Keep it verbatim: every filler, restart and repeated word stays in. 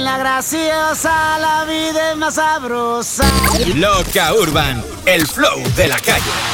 en la graciosa, la vida es más sabrosa. Loca Urban, el flow de la calle.